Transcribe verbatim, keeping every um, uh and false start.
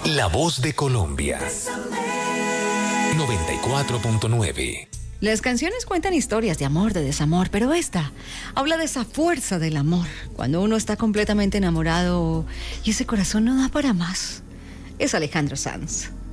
La voz de Colombia. noventa y cuatro punto nueve. Las canciones cuentan historias de amor, de desamor, pero esta habla de esa fuerza del amor, cuando uno está completamente enamorado y ese corazón no da para más. Es Alejandro Sanz.